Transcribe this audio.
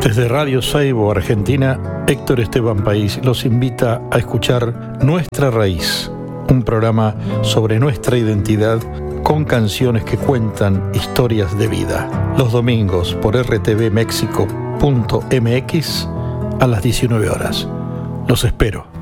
Desde Radio Saibo, Argentina, Héctor Esteban País los invita a escuchar Nuestra Raíz, un programa sobre nuestra identidad con canciones que cuentan historias de vida. Los domingos por rtvmexico.mx a las 19 horas. Los espero.